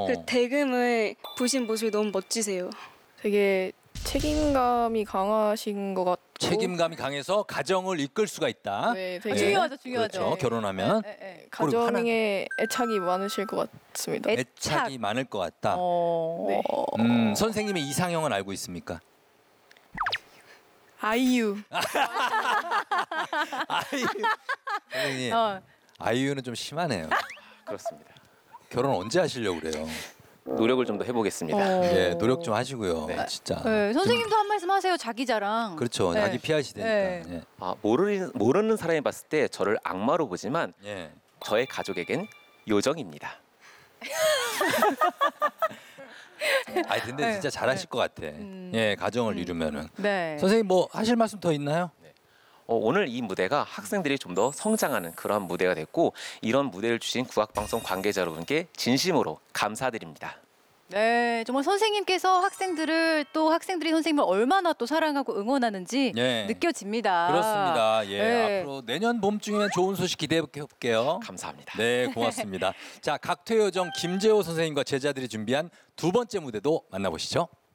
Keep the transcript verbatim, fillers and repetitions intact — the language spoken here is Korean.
그 대금을 부신 모습이 너무 멋지세요. 되게 책임감이 강하신 것 같고 책임감이 강해서 가정을 이끌 수가 있다. 네, 되게 아, 중요하죠, 중요하죠. 그렇죠. 결혼하면 네, 네. 가정에 애착이 많으실 것 같습니다. 애착. 애착이 많을 것 같다. 어... 네. 음, 선생님의 이상형은 알고 있습니까? 아이유. 아이유. 선생님, 어. 아이유는 좀 심하네요. 그렇습니다. 결혼 언제 하시려고 그래요? 노력을 좀 더 해보겠습니다. 어. 예, 노력 좀 하시고요. 네. 진짜. 네, 선생님도 한 말씀 하세요. 자기 자랑. 그렇죠. 네. 자기 피하시되니까. 네. 예. 아, 모르는 모르는 사람이 봤을 때 저를 악마로 보지만 예. 저의 가족에겐 요정입니다. 아니 근데 네. 진짜 잘하실 것 같아. 음. 예, 가정을 이루면은. 네. 선생님 뭐 하실 말씀 더 있나요? 어, 오늘 이 무대가 학생들이 좀 더 성장하는 그런 무대가 됐고 이런 무대를 주신 국악방송 관계자 여러분께 진심으로 감사드립니다. 네, 정말 선생님께서 학생들을 또 학생들이 선생님을 얼마나 또 사랑하고 응원하는지 예. 느껴집니다. 그렇습니다. 예. 네. 앞으로 내년 봄쯤에 좋은 소식 기대해 볼게요. 감사합니다. 네, 고맙습니다. 자, 각퇴요정 김재호 선생님과 제자들이 준비한 두 번째 무대도 만나보시죠.